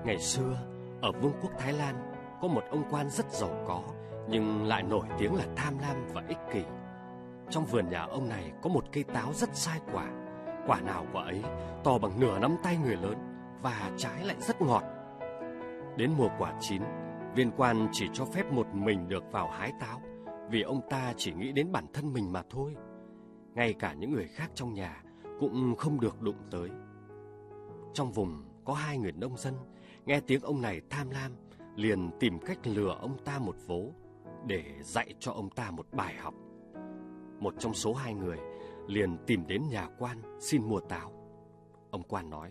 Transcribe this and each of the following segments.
Ngày xưa, ở Vương quốc Thái Lan, có một ông quan rất giàu có, nhưng lại nổi tiếng là tham lam và ích kỷ. Trong vườn nhà ông này có một cây táo rất sai quả. Quả nào quả ấy to bằng nửa nắm tay người lớn, và trái lại rất ngọt. Đến mùa quả chín, viên quan chỉ cho phép một mình được vào hái táo, vì ông ta chỉ nghĩ đến bản thân mình mà thôi. Ngay cả những người khác trong nhà cũng không được đụng tới. Trong vùng có 2 người nông dân, nghe tiếng ông này tham lam, liền tìm cách lừa ông ta một vố để dạy cho ông ta một bài học. Một trong số 2 người liền tìm đến nhà quan xin mua táo. Ông quan nói: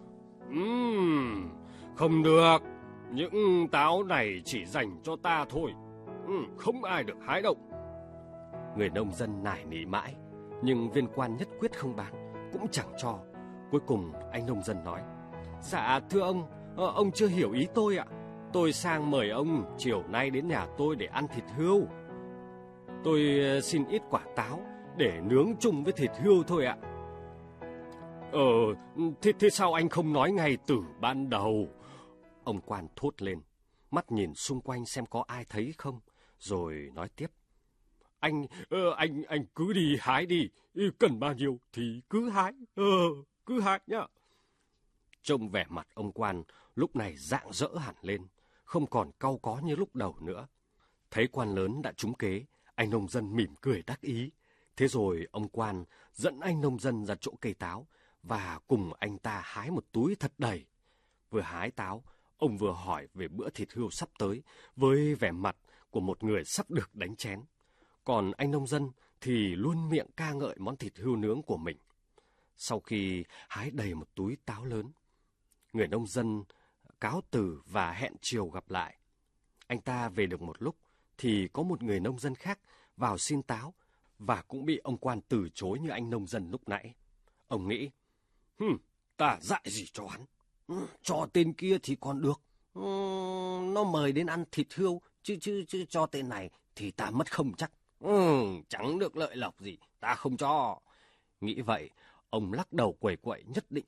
Không được, những táo này chỉ dành cho ta thôi, không ai được hái đâu. Người nông dân nài nỉ mãi, nhưng viên quan nhất quyết không bán, cũng chẳng cho. Cuối cùng anh nông dân nói: Dạ thưa ông chưa hiểu ý tôi ạ. Tôi sang mời ông chiều nay đến nhà tôi để ăn thịt hươu. Tôi xin ít quả táo để nướng chung với thịt hươu thôi ạ. Thế sao anh không nói ngay từ ban đầu? Ông quan thốt lên, mắt nhìn xung quanh xem có ai thấy không, rồi nói tiếp: Anh cứ đi hái đi, cần bao nhiêu thì cứ hái nhá. Trông vẻ mặt ông quan lúc này rạng rỡ hẳn lên, không còn cau có như lúc đầu nữa. Thấy quan lớn đã trúng kế, anh nông dân mỉm cười đắc ý. Thế rồi ông quan dẫn anh nông dân ra chỗ cây táo và cùng anh ta hái một túi thật đầy. Vừa hái táo, ông vừa hỏi về bữa thịt hươu sắp tới với vẻ mặt của một người sắp được đánh chén. Còn anh nông dân thì luôn miệng ca ngợi món thịt hươu nướng của mình. Sau khi hái đầy một túi táo lớn, người nông dân cáo từ và hẹn chiều gặp lại. Anh ta về được một lúc thì có một người nông dân khác vào xin táo và cũng bị ông quan từ chối như anh nông dân lúc nãy. Ông nghĩ: ta dạy gì cho hắn, cho tên kia thì còn được, nó mời đến ăn thịt hươu, chứ cho tên này thì ta mất không chắc. Chẳng được lợi lộc gì, ta không cho. Nghĩ vậy, ông lắc đầu quẩy quậy nhất định